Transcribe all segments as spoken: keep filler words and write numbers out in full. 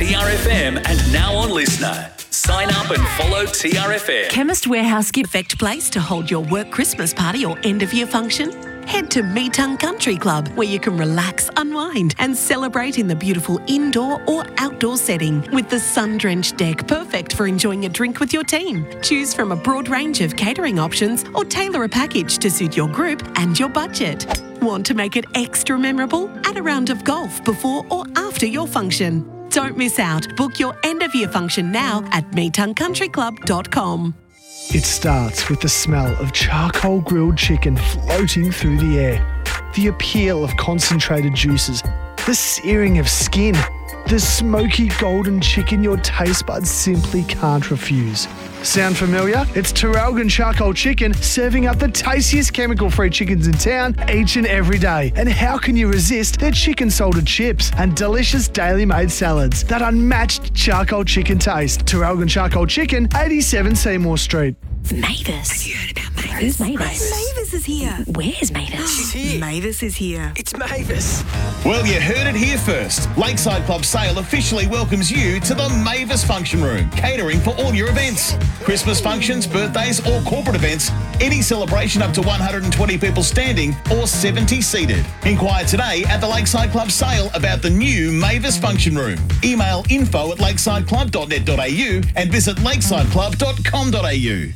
T R F M and now on Listener. Sign up and follow T R F M. Chemist Warehouse gift perfect place to hold your work Christmas party or end of year function? Head to Metung Country Club, where you can relax, unwind and celebrate in the beautiful indoor or outdoor setting with the sun-drenched deck, perfect for enjoying a drink with your team. Choose from a broad range of catering options or tailor a package to suit your group and your budget. Want to make it extra memorable? Add a round of golf before or after your function. Don't miss out. Book your end-of-year function now at metung country club dot com. It starts with the smell of charcoal grilled chicken floating through the air, the appeal of concentrated juices, the searing of skin, the smoky golden chicken your taste buds simply can't refuse. Sound familiar? It's Traralgon Charcoal Chicken serving up the tastiest chemical-free chickens in town each and every day. And how can you resist their chicken salted chips and delicious daily made salads? That unmatched charcoal chicken taste. Traralgon Charcoal Chicken, eighty-seven Seymour Street. Mavis. Have you heard about Mavis? Who's Mavis? Mavis is here. Where's Mavis? She's here. Mavis is here. It's Mavis. Well, you heard it here first. Lakeside Club Sale officially welcomes you to the Mavis Function Room, catering for all your events. Christmas functions, birthdays or corporate events, any celebration up to one hundred twenty people standing or seventy seated. Inquire today at the Lakeside Club Sale about the new Mavis Function Room. Email info at lakeside club dot net dot a u and visit lakeside club dot com dot a u.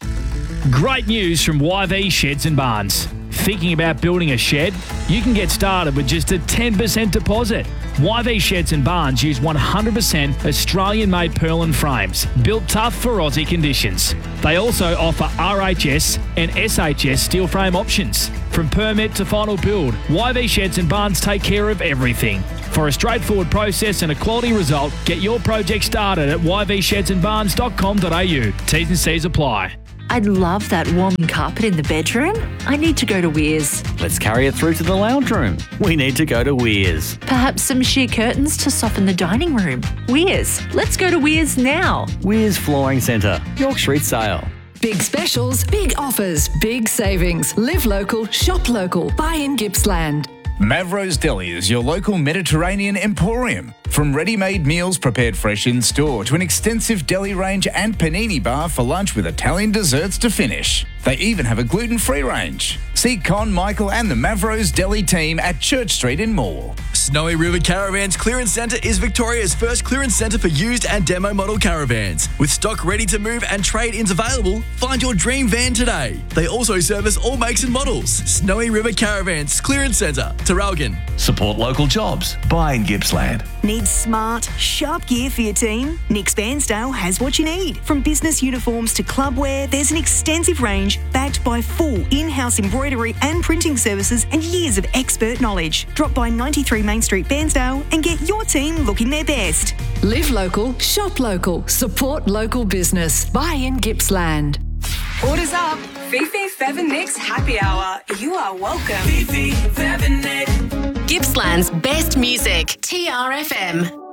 Great news from Y V Sheds and Barns. Thinking about building a shed? You can get started with just a ten percent deposit. Y V Sheds and Barns use one hundred percent Australian-made purlin frames, built tough for Aussie conditions. They also offer R H S and S H S steel frame options. From permit to final build, Y V Sheds and Barns take care of everything. For a straightforward process and a quality result, get your project started at y v sheds and barns dot com dot a u. T's and C's apply. I'd love that warm carpet in the bedroom. I need to go to Weir's. Let's carry it through to the lounge room. We need to go to Weir's. Perhaps some sheer curtains to soften the dining room. Weir's. Let's go to Weir's now. Weir's Flooring Centre, York Street Sale. Big specials, big offers, big savings. Live local, shop local. Buy in Gippsland. Mavro's Deli is your local Mediterranean emporium. From ready-made meals prepared fresh in store to an extensive deli range and panini bar for lunch with Italian desserts to finish. They even have a gluten-free range. See Con, Michael and the Mavro's Deli team at Church Street in Moore. Snowy River Caravans Clearance Centre is Victoria's first clearance centre for used and demo model caravans. With stock ready to move and trade-ins available, find your dream van today. They also service all makes and models. Snowy River Caravans Clearance Centre, Traralgon. Support local jobs. Buy in Gippsland. Need smart, sharp gear for your team? Nick's Bairnsdale has what you need. From business uniforms to club wear, there's an extensive range backed by full in-house embroidery and printing services and years of expert knowledge. Drop by ninety-three Main Street, Bairnsdale and get your team looking their best. Live local, shop local, support local business. Buy in Gippsland. Orders up. Fifi Fev Nick's Happy Hour. You are welcome. Fifi Fev Nick. Gippsland's best music. T R F M.